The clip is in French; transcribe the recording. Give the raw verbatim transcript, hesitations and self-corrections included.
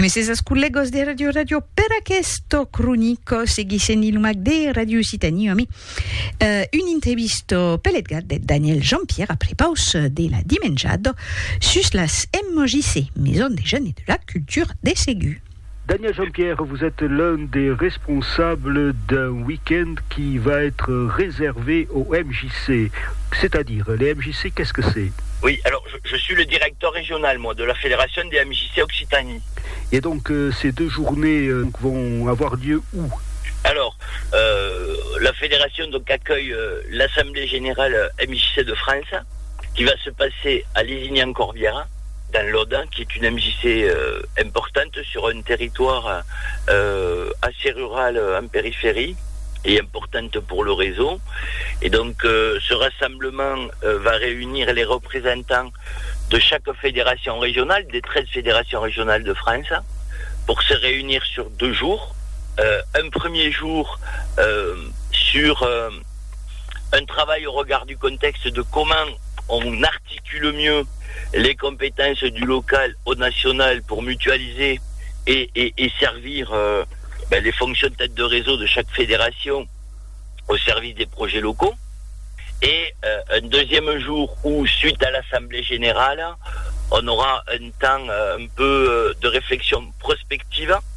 E ses collegos de Radio Radio per questo cronico seguissent il mag de Radio Citania uh, un intervisto peletgat de Daniel Jean-Pierre après pause de la dimenjado sus las M J C, Maison des Jeunes et de la Culture des Ségus. Daniel Jean-Pierre, vous êtes l'un des responsables d'un week-end qui va être réservé au M J C. C'est-à-dire, les M J C, qu'est-ce que c'est ? Oui, alors je, je suis le directeur régional, moi, de la Fédération des M J C Occitanie. Et donc, euh, ces deux journées euh, vont avoir lieu où ? Alors, euh, la Fédération donc, accueille euh, l'Assemblée Générale M J C de France, qui va se passer à Lézignan-Corbière, dans l'Aude, qui est une M J C euh, importante sur un territoire euh, assez rural en périphérie et importante pour le réseau. Et donc euh, ce rassemblement euh, va réunir les représentants de chaque fédération régionale, des treize fédérations régionales de France, pour se réunir sur deux jours. Euh, un premier jour euh, sur euh, un travail au regard du contexte de comment on articule mieux les compétences du local au national pour mutualiser et, et, et servir euh, ben, les fonctions de tête de réseau de chaque fédération au service des projets locaux. Et euh, un deuxième jour où, suite à l'Assemblée Générale, on aura un temps euh, un peu euh, de réflexion prospective